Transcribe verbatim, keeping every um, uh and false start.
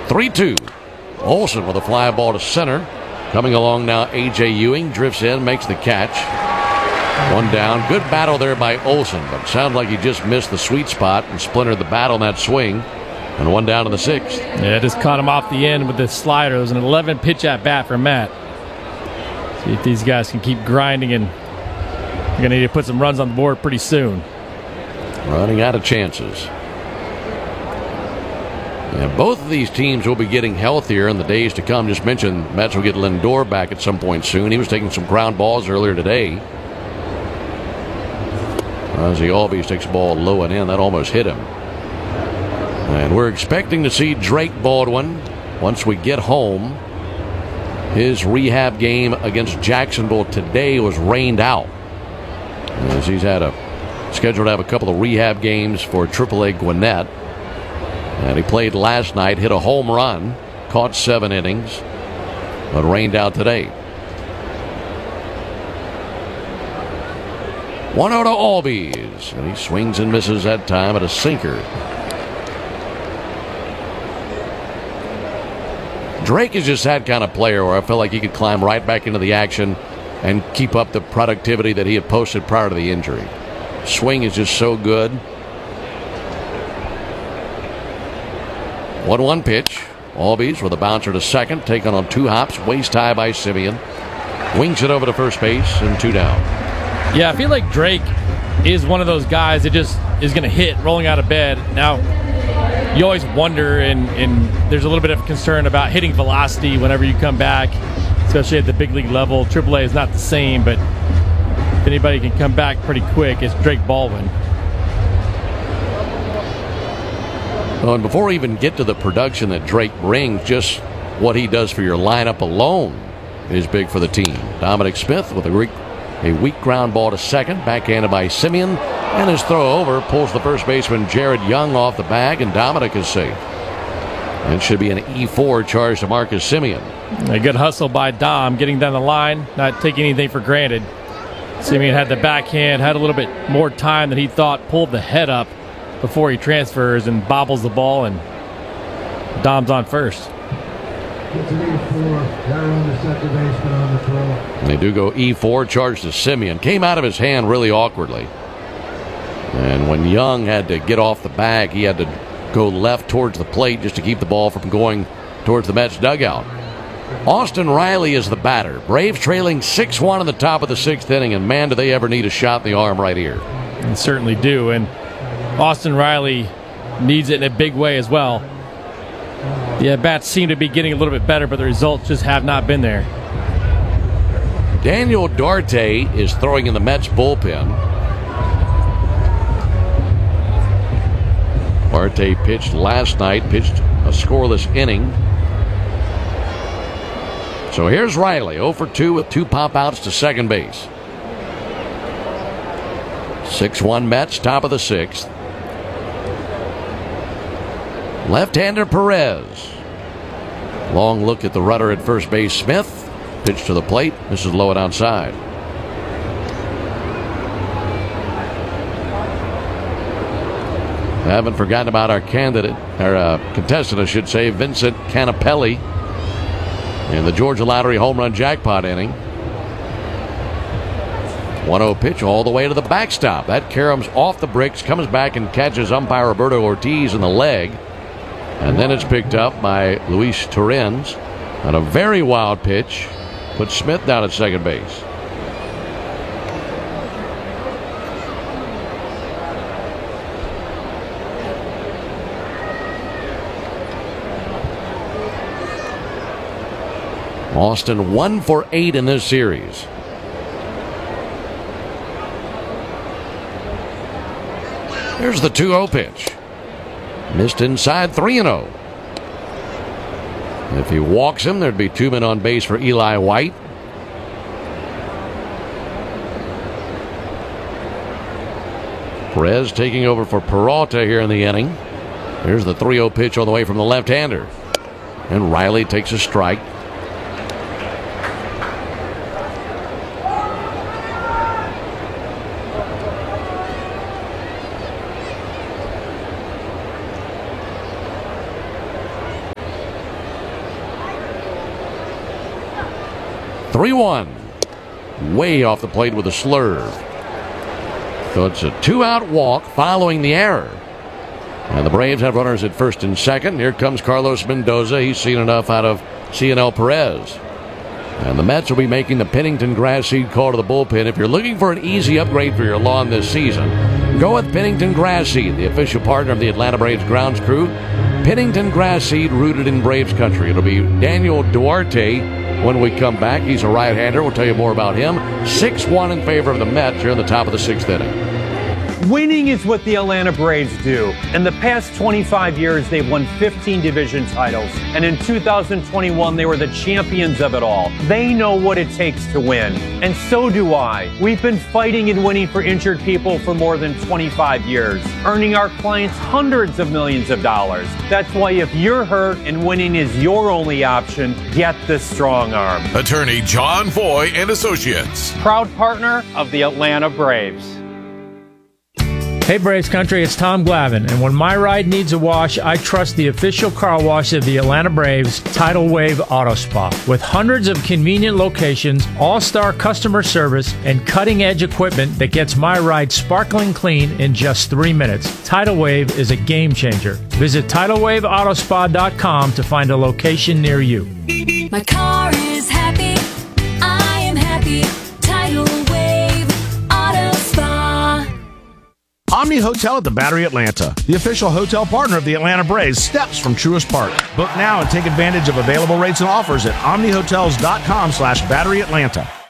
three two. Olson with a fly ball to center. Coming along now, A J. Ewing drifts in, makes the catch. One down. Good battle there by Olson, but sounds like he just missed the sweet spot and splintered the bat on that swing. And one down in the sixth. Yeah, just caught him off the end with the slider. It was an eleven pitch at bat for Matt. See if these guys can keep grinding, and you're going to need to put some runs on the board pretty soon. Running out of chances. Yeah, both of these teams will be getting healthier in the days to come. Just mentioned Mets will get Lindor back at some point soon. He was taking some ground balls earlier today. Ozzie Albies takes a ball low and in. That almost hit him. And we're expecting to see Drake Baldwin once we get home. His rehab game against Jacksonville today was rained out, as he's had a scheduled to have a couple of rehab games for triple A Gwinnett. And he played last night, hit a home run, caught seven innings, but rained out today. one oh to Albies, and he swings and misses that time at a sinker. Drake is just that kind of player where I feel like he could climb right back into the action and keep up the productivity that he had posted prior to the injury. Swing is just so good. one one pitch. Albies with a bouncer to second, taken on two hops, waist high by Simeon. Wings it over to first base, and two down. Yeah, I feel like Drake is one of those guys that just is going to hit rolling out of bed. Now, you always wonder, and, and there's a little bit of concern about hitting velocity whenever you come back, especially at the big league level. triple A is not the same, but if anybody can come back pretty quick, it's Drake Baldwin. Oh, and before we even get to the production that Drake brings, just what he does for your lineup alone is big for the team. Dominic Smith with a weak, a weak ground ball to second, backhanded by Simeon, and his throw over pulls the first baseman Jared Young off the bag, and Dominic is safe. It should be an E four charge to Marcus Simeon. A good hustle by Dom, getting down the line, not taking anything for granted. Simeon had the backhand, had a little bit more time than he thought, pulled the head up before he transfers and bobbles the ball, and Dom's on first. They do go E four, charge to Simeon. Came out of his hand really awkwardly. And when Young had to get off the bag, he had to go left towards the plate just to keep the ball from going towards the Mets dugout. Austin Riley is the batter. Braves trailing six one in the top of the sixth inning, and man, do they ever need a shot in the arm right here. They certainly do, and Austin Riley needs it in a big way as well. The at-bats seem to be getting a little bit better, but the results just have not been there. Daniel Duarte is throwing in the Mets bullpen. Duarte pitched last night, pitched a scoreless inning. So here's Riley, oh for two with two pop-outs to second base. six one Mets, top of the sixth. Left-hander Perez. Long look at the runner at first base, Smith. Pitch to the plate. This is low and outside. Haven't forgotten about our candidate, our uh, contestant, I should say, Vincent Canapelli, in the Georgia Lottery home run jackpot inning. one oh pitch all the way to the backstop. That caroms off the bricks, comes back and catches umpire Roberto Ortiz in the leg. And then it's picked up by Luis Torrens on a very wild pitch. Puts Smith down at second base. Austin one for eight in this series. Here's the two oh pitch. Missed inside, three and oh. If he walks him, there'd be two men on base for Eli White. Perez taking over for Peralta here in the inning. Here's the three oh pitch on the way from the left-hander. And Riley takes a strike. three one. Way off the plate with a slurve. So it's a two-out walk following the error. And the Braves have runners at first and second. Here comes Carlos Mendoza. He's seen enough out of Cionel Perez. And the Mets will be making the Pennington grass seed call to the bullpen. If you're looking for an easy upgrade for your lawn this season, go with Pennington Grass Seed, the official partner of the Atlanta Braves grounds crew. Pennington Grass Seed, rooted in Braves country. It'll be Daniel Duarte when we come back. He's a right-hander. We'll tell you more about him. six one in favor of the Mets here in the top of the sixth inning. Winning is what the Atlanta Braves do. In the past twenty-five years, they've won fifteen division titles. And in two thousand twenty-one, they were the champions of it all. They know what it takes to win. And so do I. We've been fighting and winning for injured people for more than twenty-five years, earning our clients hundreds of millions of dollars. That's why if you're hurt and winning is your only option, get the Strong Arm. Attorney John Foy and Associates. Proud partner of the Atlanta Braves. Hey Braves Country, it's Tom Glavine, and when my ride needs a wash, I trust the official car wash of the Atlanta Braves, Tidal Wave Auto Spa. With hundreds of convenient locations, all-star customer service, and cutting-edge equipment that gets my ride sparkling clean in just three minutes, Tidal Wave is a game changer. Visit tidal wave auto spa dot com to find a location near you. My car is happy, I am happy, Tidal Wave Auto Spa. Omni Hotel at the Battery Atlanta, the official hotel partner of the Atlanta Braves, steps from Truist Park. Book now and take advantage of available rates and offers at omni hotels dot com slash battery atlanta.